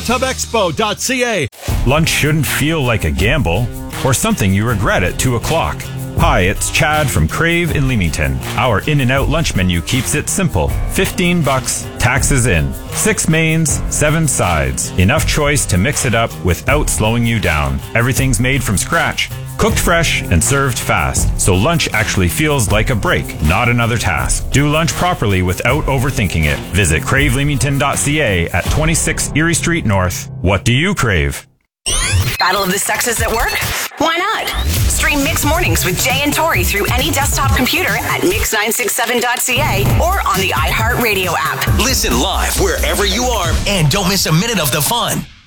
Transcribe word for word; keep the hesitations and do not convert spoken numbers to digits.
tub expo dot c a. Lunch shouldn't feel like a gamble or something you regret at two o'clock. Hi, it's Chad from Crave in Leamington. Our In-N-Out lunch menu keeps it simple. fifteen bucks, taxes in. Six mains, seven sides. Enough choice to mix it up without slowing you down. Everything's made from scratch, cooked fresh and served fast. So lunch actually feels like a break, not another task. Do lunch properly without overthinking it. Visit crave leamington dot c a at twenty-six Erie Street North. What do you crave? Battle of the Sexes at work? Why not? Stream Mix Mornings with Jay and Tori through any desktop computer at mix nine six seven dot c a or on the iHeartRadio app. Listen live wherever you are and don't miss a minute of the fun.